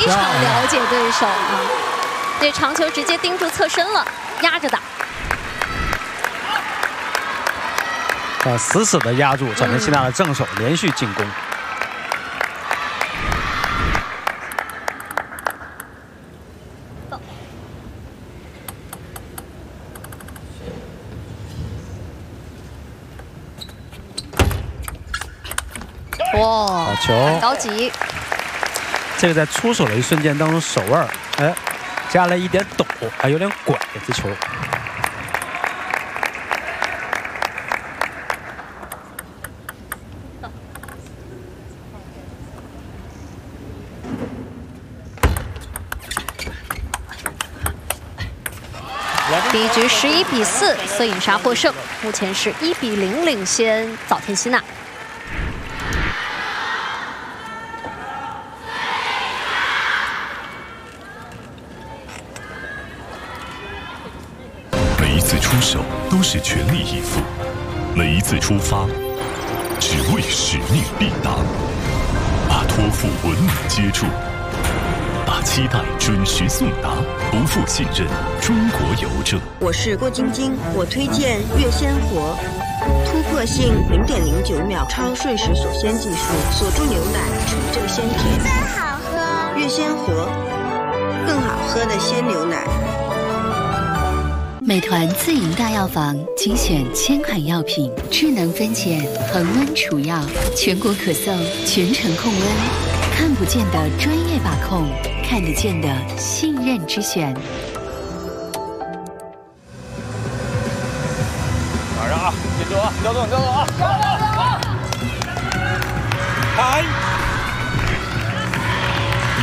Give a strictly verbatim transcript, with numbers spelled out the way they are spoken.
常了解对手啊，这长球直接盯住侧身了，压着打。 呃，死死的压住早田希娜的正手，连续进攻。 哇， 好球， 很高级。 这个在出手的一瞬间当中，手腕哎加了一点抖，还有点拐这球。 第一局十一比四，瑟影莎获胜，目前是一比零领先早田希娜。 每一次出手都是全力以赴，每一次出发只为使命必达，把托付稳稳接住，把期待准时送达，不负信任。中国邮政。 我是郭晶晶，我推荐月鲜活，突破性零点零九秒超瞬时锁鲜技术，锁住牛奶，纯正鲜甜， 真好喝。 月鲜活，更好喝的鲜牛奶。 美团自营大药房精选千款药品，智能分拣恒温储药，全国可送，全程控温，看不见的专业把控，看得见的信任之选。 马上啊，记住啊，调动调动啊，来来来，开。